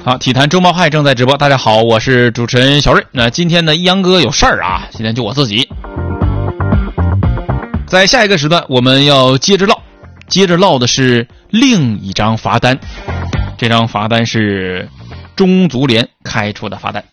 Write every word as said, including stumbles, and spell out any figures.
好，体坛周末派正在直播，大家好，我是主持人小瑞。那今天呢，一阳哥有事儿啊，今天就我自己。在下一个时段，我们要接着唠，接着唠的是另一张罚单。这张罚单是中足联开出的罚单。